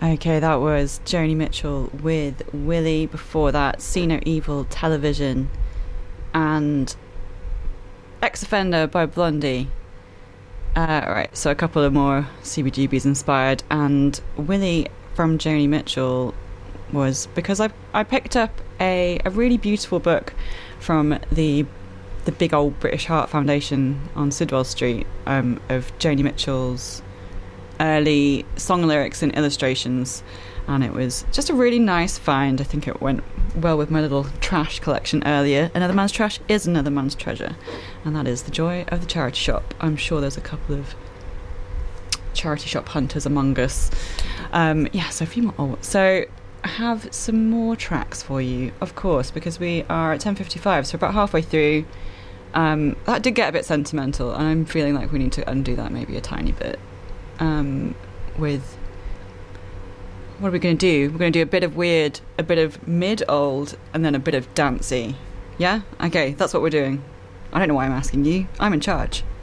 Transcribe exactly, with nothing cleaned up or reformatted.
Okay, that was Joni Mitchell with Willie. Before that, See No Evil, Television, and Ex-Offender by Blondie. Uh, Alright, so a couple of more C B G B's inspired, and Willie from Joni Mitchell was because I I picked up a, a really beautiful book from the the big old British Heart Foundation on Sidwell Street um, of Joni Mitchell's early song lyrics and illustrations, and it was just a really nice find. I think it went well with my little trash collection earlier. Another man's trash is another man's treasure, and that is the joy of the charity shop. I'm sure there's a couple of charity shop hunters among us. Um, yeah, so a few more. Oh, so I have some more tracks for you, of course, because we are at ten fifty-five, so about halfway through. Um, that did get a bit sentimental, and I'm feeling like we need to undo that maybe a tiny bit. Um, with what are we going to do? We're going to do a bit of weird, a bit of mid-old, and then a bit of dancey. Yeah? Okay, that's what we're doing. I don't know why I'm asking you. I'm in charge.